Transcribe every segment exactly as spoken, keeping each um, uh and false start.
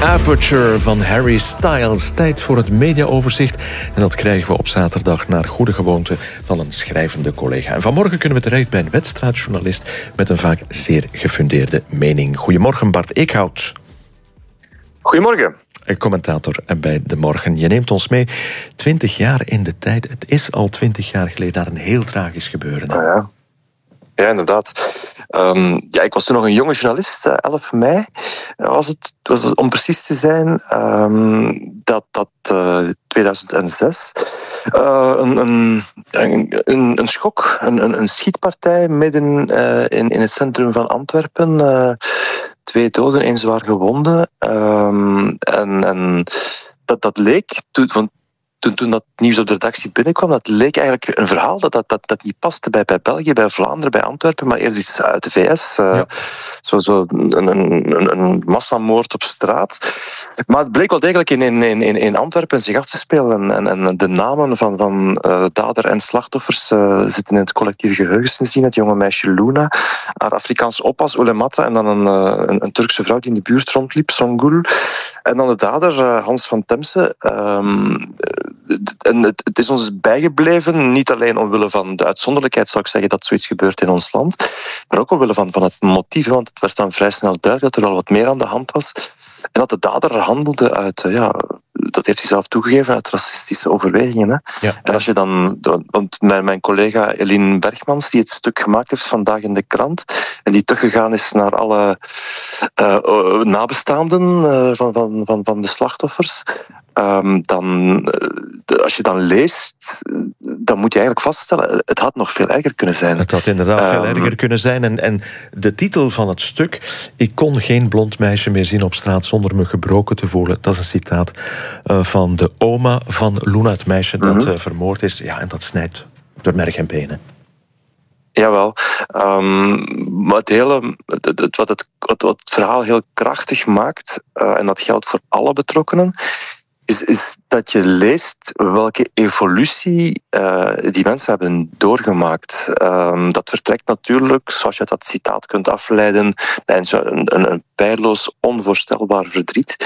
Aperture van Harry Styles. Tijd voor het mediaoverzicht. En dat krijgen we op zaterdag naar goede gewoonte van een schrijvende collega. En vanmorgen kunnen we terecht bij een wedstrijdjournalist met een vaak zeer gefundeerde mening. Goedemorgen, Bart Eekhout. Goedemorgen. Commentator bij De Morgen. Je neemt ons mee twintig jaar in de tijd. Het is al twintig jaar geleden naar een heel tragisch gebeuren. Ah, ja. Ja, inderdaad. Um, ja, ik was toen nog een jonge journalist, elf mei was het, was het om precies te zijn, um, dat, dat uh, tweeduizend zes uh, een, een, een, een schok, een, een schietpartij midden uh, in, in het centrum van Antwerpen. Uh, twee doden, één zwaar gewonden. Um, en, en dat, dat leek, toen, Toen, toen dat nieuws op de redactie binnenkwam, dat leek eigenlijk een verhaal dat, dat, dat, dat niet paste bij, bij België, bij Vlaanderen, bij Antwerpen, maar eerder iets uit de V S. Uh, ja. Zo, zo een, een, een massamoord op straat. Maar het bleek wel degelijk in, in, in, in Antwerpen zich af te spelen. En, en de namen van, van uh, dader en slachtoffers uh, zitten in het collectieve geheugen sindsdien. Het jonge meisje Luna, haar Afrikaans oppas Oulemata en dan een, een, een Turkse vrouw die in de buurt rondliep, Songül. En dan de dader, uh, Hans van Temse. Um, En het, het is ons bijgebleven, niet alleen omwille van de uitzonderlijkheid, zou ik zeggen, dat zoiets gebeurt in ons land, maar ook omwille van, van het motief, want het werd dan vrij snel duidelijk dat er wel wat meer aan de hand was. En dat de dader handelde uit, ja, dat heeft hij zelf toegegeven, uit racistische overwegingen. Hè. Ja. En als je dan, want mijn, mijn collega Eline Bergmans, die het stuk gemaakt heeft vandaag in de krant, en die teruggegaan is naar alle uh, nabestaanden uh, van, van, van, van de slachtoffers, Um, dan, uh, als je dan leest, dan moet je eigenlijk vaststellen, het had nog veel erger kunnen zijn. Het had inderdaad um, veel erger kunnen zijn. En, en de titel van het stuk, ik kon geen blond meisje meer zien op straat zonder me gebroken te voelen. Dat is een citaat uh, van de oma van Luna, het meisje dat mm-hmm. uh, vermoord is. Ja, en dat snijdt door merg en benen. Jawel. Um, maar het hele, het, het, wat, het, wat het verhaal heel krachtig maakt, uh, en dat geldt voor alle betrokkenen, Is, is dat je leest welke evolutie uh, die mensen hebben doorgemaakt. Um, dat vertrekt natuurlijk, zoals je dat citaat kunt afleiden, bij een, een, een pijnloos, onvoorstelbaar verdriet.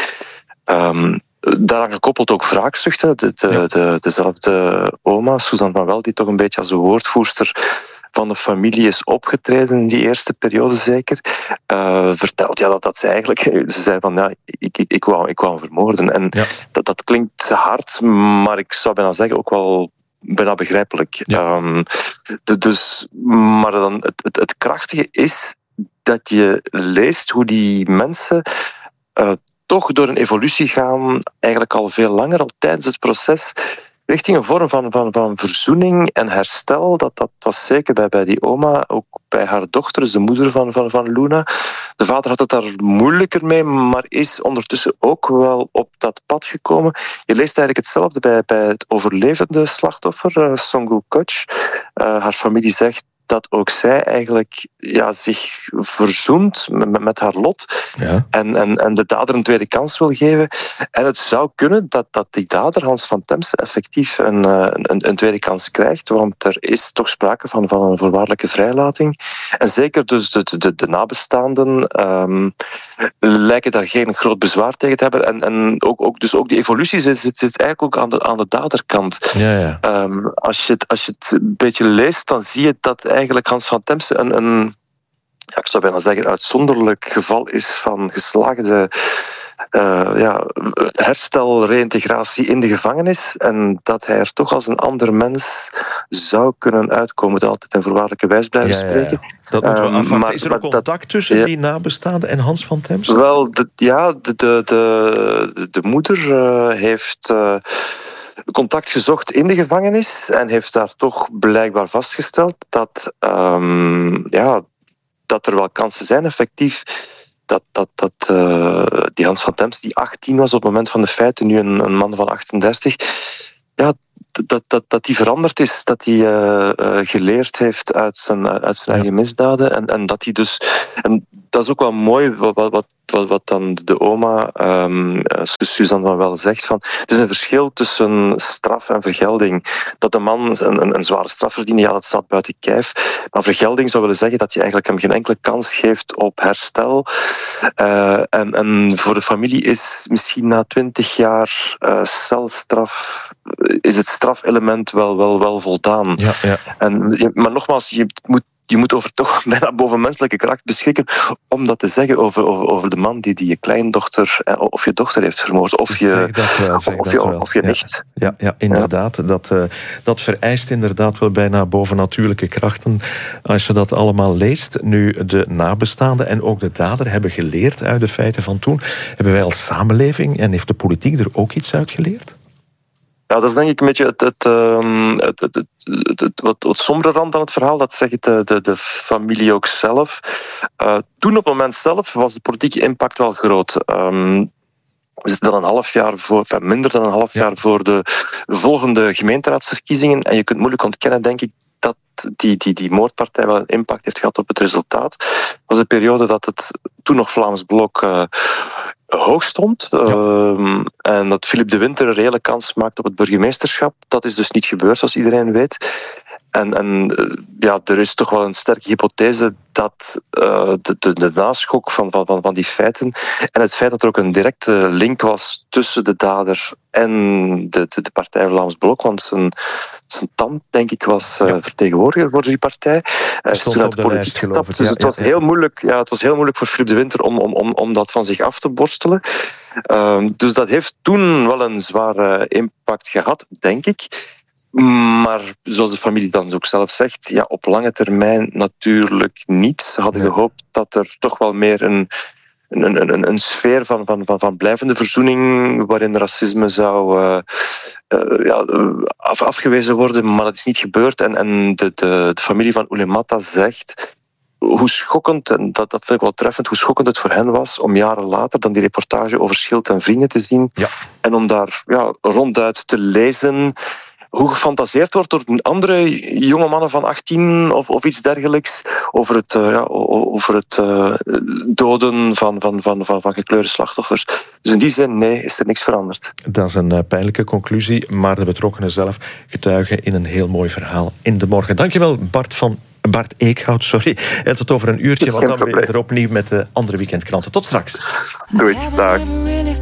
Um, daaraan gekoppeld ook wraakzucht. De, de, de, de, dezelfde oma, Suzanne van Wel, die toch een beetje als de woordvoerster van de familie is opgetreden in die eerste periode zeker, uh, vertelt ja, dat, dat ze eigenlijk... Ze zei van, ja, ik, ik, ik, wou, ik wou hem vermoorden. En ja. dat, dat klinkt hard, maar ik zou bijna zeggen ook wel bijna begrijpelijk. Ja. Um, de, dus, maar dan, het, het, het krachtige is dat je leest hoe die mensen uh, toch door een evolutie gaan, eigenlijk al veel langer, al tijdens het proces, richting een vorm van, van, van verzoening en herstel. Dat, dat was zeker bij, bij die oma, ook bij haar dochter, dus de moeder van, van, van Luna. De vader had het daar moeilijker mee, maar is ondertussen ook wel op dat pad gekomen. Je leest eigenlijk hetzelfde bij, bij het overlevende slachtoffer, uh, Songül Koch. Uh, haar familie zegt dat ook zij eigenlijk ja, zich verzoent met, met haar lot ja. en, en, en de dader een tweede kans wil geven. En het zou kunnen dat, dat die dader, Hans van Temse, effectief een, een, een tweede kans krijgt, want er is toch sprake van, van een voorwaardelijke vrijlating. En zeker dus de, de, de nabestaanden um, lijken daar geen groot bezwaar tegen te hebben. En, en ook, ook, dus ook die evolutie zit, zit, zit eigenlijk ook aan de, aan de daderkant. Ja, ja. Um, als, je het, als je het een beetje leest, dan zie je dat eigenlijk Hans van Temse een, een ja, ik zou bijna zeggen, uitzonderlijk geval is van geslaagde uh, ja, herstel, reïntegratie in de gevangenis en dat hij er toch als een ander mens zou kunnen uitkomen. Dat altijd in voorwaardelijke wijs blijven ja, spreken. Ja, ja. Dat moeten we afwachten. Maar, is er ook contact dat, tussen ja, die nabestaanden en Hans van Temse? Wel, de, ja, de, de, de, de moeder uh, heeft Uh, contact gezocht in de gevangenis en heeft daar toch blijkbaar vastgesteld dat, um, ja, dat er wel kansen zijn, effectief, dat, dat, dat uh, die Hans van Temse, die achttien was op het moment van de feiten, nu een, een man van achtendertig, ja, dat, dat, dat die veranderd is, dat hij uh, uh, geleerd heeft uit zijn, uit zijn eigen ja. misdaden. En, en dat hij dus... En dat is ook wel mooi wat, wat, wat, wat dan de oma, um, Suzanne van Wel, zegt. Van, er is een verschil tussen straf en vergelding. Dat de man een, een, een zware straf verdient, ja, dat staat buiten kijf. Maar vergelding zou willen zeggen dat je eigenlijk hem geen enkele kans geeft op herstel. Uh, en, en voor de familie is misschien na twintig jaar uh, celstraf, is het strafelement wel, wel, wel voldaan. Ja, ja. En, maar nogmaals, je moet Je moet over toch bijna bovenmenselijke kracht beschikken om dat te zeggen over, over, over de man die, die je kleindochter of je dochter heeft vermoord. Of je, wel, of, of je, of je nicht. Ja, ja, ja inderdaad. Ja. Dat, uh, dat vereist inderdaad wel bijna bovennatuurlijke krachten als je dat allemaal leest. Nu, de nabestaanden en ook de dader hebben geleerd uit de feiten van toen. Hebben wij als samenleving en heeft de politiek er ook iets uit geleerd? Ja, dat is denk ik een beetje het, het, het, het, het, het wat, wat sombere rand aan het verhaal. Dat zegt de, de, de familie ook zelf. Uh, toen op het moment zelf was de politieke impact wel groot. Um, we zitten dan een half jaar voor, enfin, minder dan een half jaar voor de volgende gemeenteraadsverkiezingen. En je kunt moeilijk ontkennen, denk ik, dat die, die, die moordpartij wel een impact heeft gehad op het resultaat. Het was een periode dat het toen nog Vlaams Blok uh, hoog stond. Ja. Uh, en dat Philippe de Winter een reële kans maakte op het burgemeesterschap. Dat is dus niet gebeurd, zoals iedereen weet. En, en ja, er is toch wel een sterke hypothese dat uh, de, de, de naschok van, van, van die feiten en het feit dat er ook een directe link was tussen de dader en de, de, de partij Vlaams Blok, want zijn, zijn tand, denk ik, was uh, ja. vertegenwoordiger voor die partij. Hij is toen uit de politiek gestapt. Dus ja, het, was ja, heel moeilijk, ja, het was heel moeilijk voor Philippe de Winter om, om, om, om dat van zich af te borstelen. Uh, dus dat heeft toen wel een zware impact gehad, denk ik. Maar zoals de familie dan ook zelf zegt, ja, op lange termijn natuurlijk niet. Ze hadden ja. gehoopt dat er toch wel meer een, een, een, een sfeer van, van, van, van blijvende verzoening, waarin racisme zou uh, uh, ja, af, afgewezen worden, maar dat is niet gebeurd. En, en de, de, de familie van Oulimata zegt hoe schokkend, en dat, dat vind ik wel treffend, hoe schokkend het voor hen was om jaren later dan die reportage over Schild en Vrienden te zien. Ja. En om daar ja, ronduit te lezen hoe gefantaseerd wordt door andere jonge mannen van achttien of, of iets dergelijks over het, uh, ja, over het uh, doden van, van, van, van, van gekleurde slachtoffers. Dus in die zin, nee, is er niks veranderd. Dat is een uh, pijnlijke conclusie, maar de betrokkenen zelf getuigen in een heel mooi verhaal in de morgen. Dankjewel, Bart van Bart Eekhout, sorry. En tot over een uurtje, want dan ben je er opnieuw met de andere weekendkranten. Tot straks. Doei, dag.